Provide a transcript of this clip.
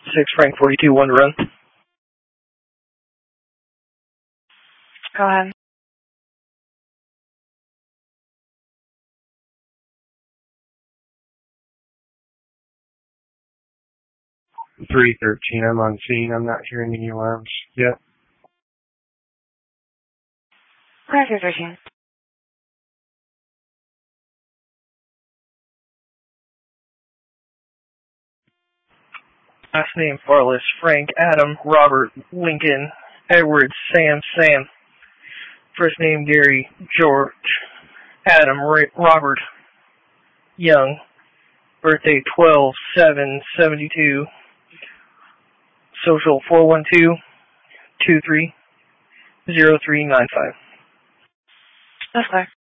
6 Frank 42, 1 to run. Go ahead. $313, I'm on scene. I'm not hearing any alarms yet. Okay, 313. Last name, Farless, Frank, Adam, Robert, Lincoln, Edward, Sam, First name, Gary, George, Adam, Robert, Young. Birthday, 12/7/72. Social, 412-23-0395. That's clear.